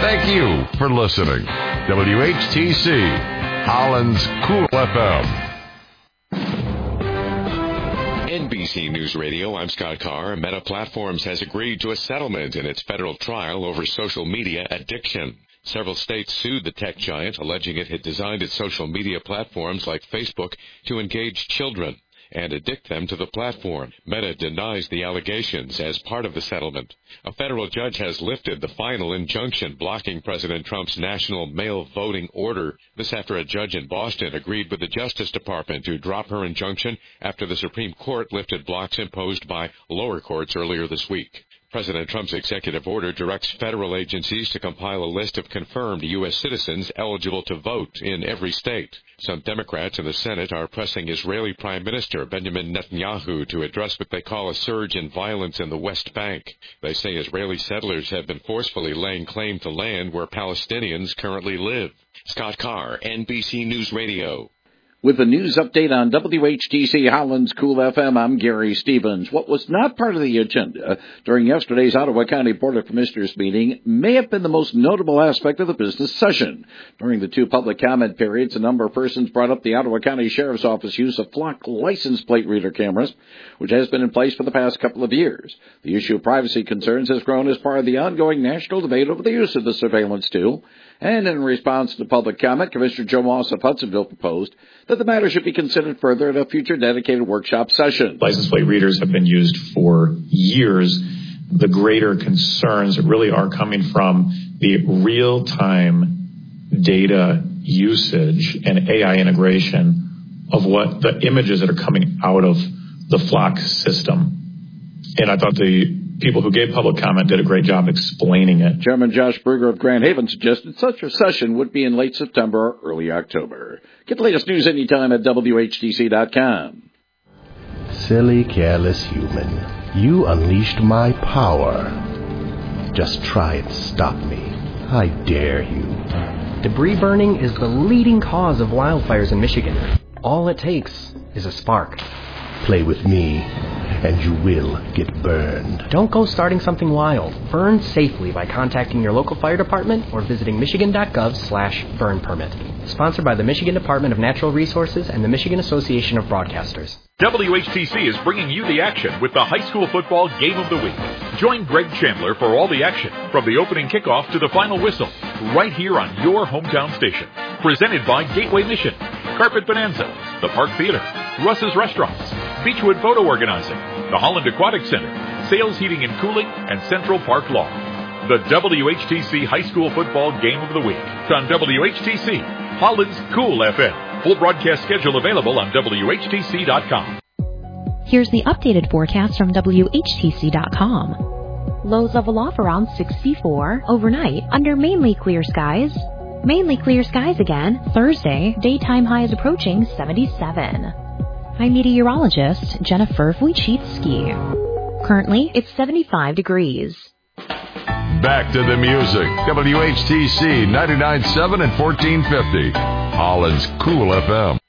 Thank you for listening. WHTC, Holland's Cool FM. NBC News Radio, I'm Scott Carr. Meta Platforms has agreed to a settlement in its federal trial over social media addiction. Several states sued the tech giant, alleging it had designed its social media platforms like Facebook to engage children and addict them to the platform. Meta denies the allegations as part of the settlement. A federal judge has lifted the final injunction blocking President Trump's national mail voting order. This after a judge in Boston agreed with the Justice Department to drop her injunction after the Supreme Court lifted blocks imposed by lower courts earlier this week. President Trump's executive order directs federal agencies to compile a list of confirmed U.S. citizens eligible to vote in every state. Some Democrats in the Senate are pressing Israeli Prime Minister Benjamin Netanyahu to address what they call a surge in violence in the West Bank. They say Israeli settlers have been forcefully laying claim to land where Palestinians currently live. Scott Carr, NBC News Radio. With a news update on WHTC Holland's Cool FM, I'm Gary Stevens. What was not part of the agenda during yesterday's Ottawa County Board of Commissioners meeting may have been the most notable aspect of the business session. During the two public comment periods, a number of persons brought up the Ottawa County Sheriff's Office use of flock license plate reader cameras, which has been in place for the past couple of years. The issue of privacy concerns has grown as part of the ongoing national debate over the use of the surveillance tool. And in response to public comment, Commissioner Joe Moss of Hudsonville proposed that the matter should be considered further at a future dedicated workshop session. License plate readers have been used for years. The greater concerns really are coming from the real-time data usage and AI integration of what the images that are coming out of the flock system. And I thought the people who gave public comment did a great job explaining it. Chairman Josh Berger of Grand Haven suggested such a session would be in late September or early October. Get the latest news anytime at WHTC.com. Silly, careless human. You unleashed my power. Just try and stop me. I dare you. Debris burning is the leading cause of wildfires in Michigan. All it takes is a spark. Play with me, and you will get burned. Don't go starting something wild. Burn safely by contacting your local fire department or visiting michigan.gov/burn permit. Sponsored by the Michigan Department of Natural Resources and the Michigan Association of Broadcasters. WHTC is bringing you the action with the high school football game of the week. Join Greg Chandler for all the action, from the opening kickoff to the final whistle, right here on your hometown station. Presented by Gateway Mission, Carpet Bonanza, the Park Theater, Russ's Restaurants, Beechwood Photo Organizing, the Holland Aquatic Center, Sales Heating and Cooling, and Central Park Law. The WHTC High School Football Game of the Week. It's on WHTC, Holland's Cool FM. Full broadcast schedule available on WHTC.com. Here's the updated forecast from WHTC.com. Lows level off around 64 overnight under mainly clear skies. Mainly clear skies again Thursday. Daytime highs approaching 77. I'm meteorologist Jennifer Wojcicki. Currently, it's 75 degrees. Back to the music. WHTC 99.7 and 1450. Holland's Cool FM.